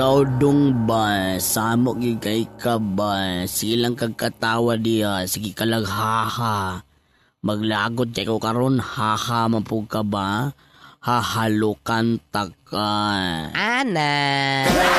Dong ba, samok yung kay ka ba, silang kagkatawa diya, sige ka lang haha. Maglagot kay ko karon haha mapug ka ba, hahalukan ta ka. Ana.